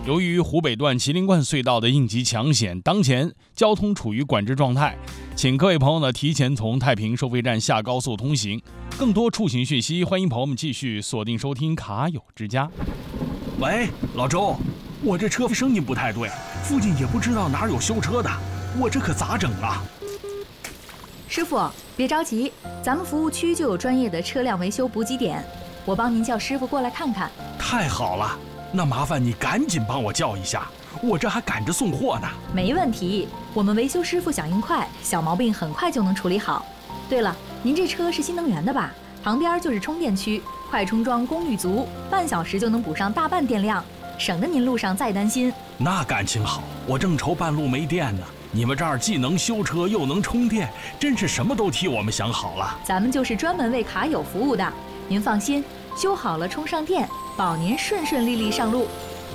由于湖北段麒麟冠隧道的应急抢险当前交通处于管制状态，请各位朋友呢提前从太平收费站下高速通行。更多出行讯息，欢迎朋友们继续锁定收听卡友之家。 喂，老周，我这车声音不太对，附近也不知道哪有修车的，我这可咋整啊？ 师傅，别着急，咱们服务区就有专业的车辆维修补给点，我帮您叫师傅过来看看。 太好了，那麻烦你赶紧帮我叫一下，我这还赶着送货呢。 没问题，我们维修师傅响应快，小毛病很快就能处理好。对了，您这车是新能源的吧？旁边就是充电区，快充桩功率足，半小时就能补上大半电量，省得您路上再担心。 那感情好，我正愁半路没电呢。你们这儿既能修车又能充电，真是什么都替我们想好了。 咱们就是专门为卡友服务的，您放心，修好了充上电，保您顺顺利利上路。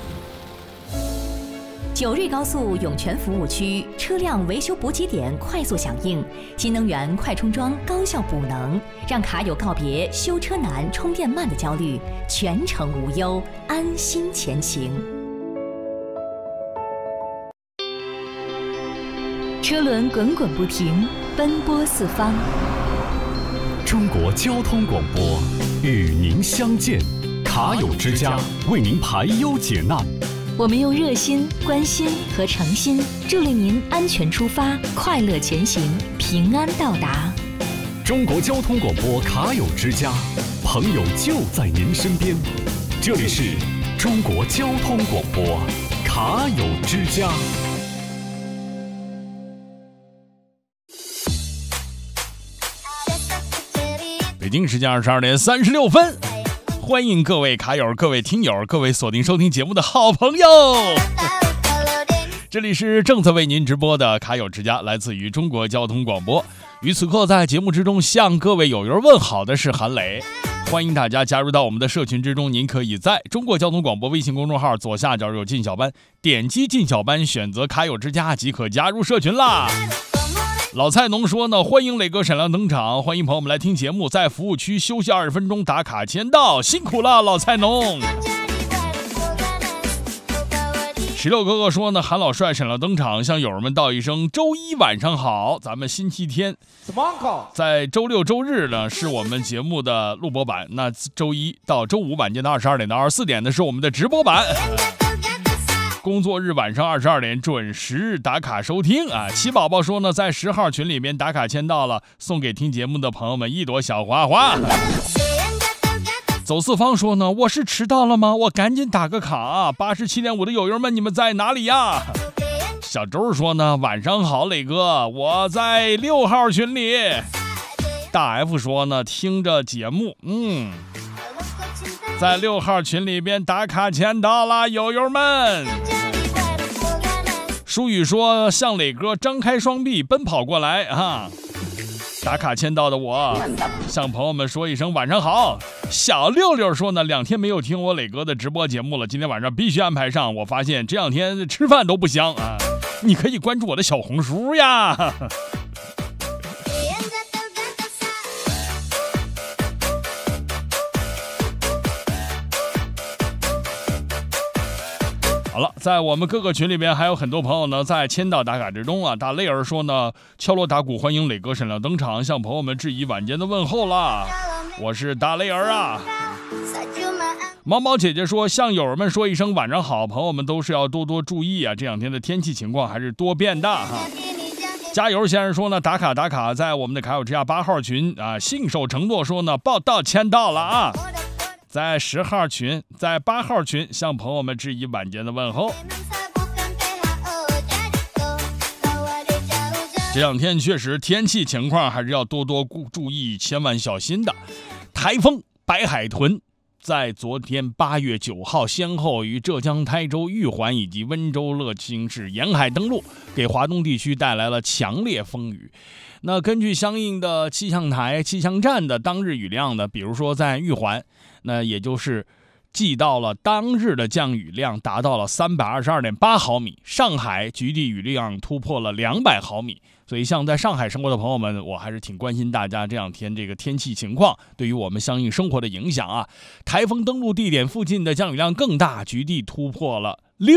九瑞高速涌泉服务区车辆维修补给点快速响应，新能源快充桩高效补能，让卡友告别修车难、充电慢的焦虑，全程无忧，安心前行。 车轮滚滚不停，奔波四方。 中国交通广播与您相见，卡友之家为您排忧解难。 我们用热心、关心和诚心，助力您安全出发，快乐前行，平安到达。 中国交通广播卡友之家，朋友就在您身边。这里是中国交通广播卡友之家。 北京时间22点36分，欢迎各位卡友、各位听友、各位锁定收听节目的好朋友。这里是正在为您直播的卡友之家，来自于中国交通广播。与此刻在节目之中向各位友友问好的是韩磊，欢迎大家加入到我们的社群之中。您可以在中国交通广播微信公众号左下角有进小班，点击进小班，选择卡友之家即可加入社群啦。老菜农说呢，欢迎磊哥闪亮登场，欢迎朋友们来听节目，在服务区休息20分钟打卡签到，辛苦了老菜农。石榴哥哥说呢，韩老帅闪亮登场，向友人们道一声周一晚上好。咱们星期天在周六周日呢是我们节目的录播版，那周一到周五晚间的22点到24点呢是我们的直播版，工作日晚上22点准时打卡收听啊！七宝宝说呢，在10号群里面打卡签到了，送给听节目的朋友们一朵小花花。走四方说呢，我是迟到了吗？我赶紧打个卡啊！87.5的友友们，你们在哪里呀？小周说呢，晚上好，磊哥，我在6号群里。大 F 说呢，听着节目，在6号群里边打卡签到了，友友们。舒雨说，向磊哥张开双臂奔跑过来啊！打卡签到的我向朋友们说一声晚上好。小六六说呢，2天没有听我磊哥的直播节目了，今天晚上必须安排上。我发现这2天吃饭都不香啊！你可以关注我的小红书呀。好了，在我们各个群里边还有很多朋友呢在签到打卡之中啊。大泪儿说呢，敲锣打鼓欢迎磊哥闪亮登场，向朋友们致以晚间的问候啦。我是大泪儿啊。毛毛姐姐说，向友人们说一声晚上好，朋友们都是要多多注意啊，这2天的天气情况还是多变的哈。加油先生说呢，打卡，在我们的卡友之家8号群啊，信守承诺说呢，报到签到了啊。在10号群，在8号群向朋友们致以晚间的问候。这2天确实天气情况还是要多多注意，千万小心的。台风白海豚在昨天8月9号先后于浙江台州、玉环以及温州乐清市沿海登陆，给华东地区带来了强烈风雨。那根据相应的气象台、气象站的当日雨量呢，比如说在玉环，那也就是记到了当日的降雨量达到了322.8毫米，上海局地雨量突破了200毫米。所以像在上海生活的朋友们，我还是挺关心大家这2天这个天气情况对于我们相应生活的影响啊。台风登陆地点附近的降雨量更大，局地突破了